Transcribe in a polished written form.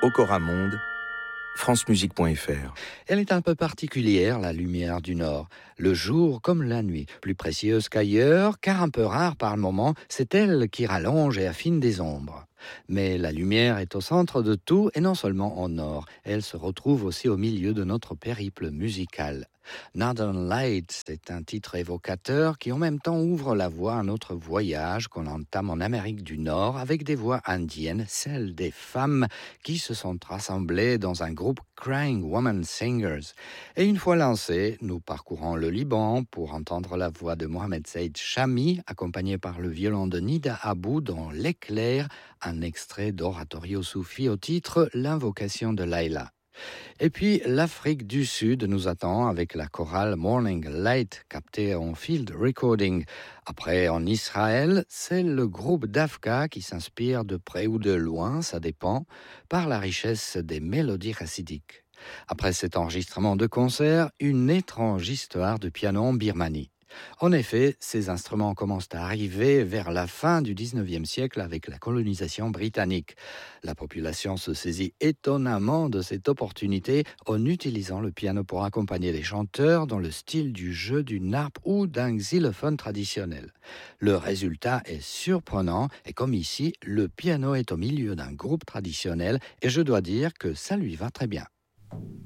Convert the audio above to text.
Ocoramonde, francemusique.fr. Elle est un peu particulière, la lumière du Nord. Le jour comme la nuit, plus précieuse qu'ailleurs, car un peu rare par moment, c'est elle qui rallonge et affine des ombres. Mais la lumière est au centre de tout, et non seulement au Nord. Elle se retrouve aussi au milieu de notre périple musical. Northern Lights est un titre évocateur qui en même temps ouvre la voie à notre voyage qu'on entame en Amérique du Nord avec des voix indiennes, celles des femmes qui se sont rassemblées dans un groupe Crying Woman Singers. Et une fois lancés, nous parcourons le Liban pour entendre la voix de Mohamed Saïd Chami, accompagné par le violon de Nida Abou dans L'éclair, un extrait d'oratorio soufi au titre L'invocation de Laïla. Et puis, l'Afrique du Sud nous attend avec la chorale Morning Light captée en field recording. Après, en Israël, c'est le groupe Dafka qui s'inspire de près ou de loin, ça dépend, par la richesse des mélodies chassidiques. Après cet enregistrement de concert, une étrange histoire de piano en Birmanie. En effet, ces instruments commencent à arriver vers la fin du 19e siècle avec la colonisation britannique. La population se saisit étonnamment de cette opportunité en utilisant le piano pour accompagner les chanteurs dans le style du jeu d'une harpe ou d'un xylophone traditionnel. Le résultat est surprenant et comme ici, le piano est au milieu d'un groupe traditionnel et je dois dire que ça lui va très bien.